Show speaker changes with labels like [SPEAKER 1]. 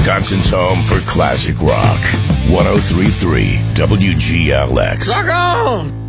[SPEAKER 1] Wisconsin's home for classic rock. 103.3 WGLX.
[SPEAKER 2] Rock on!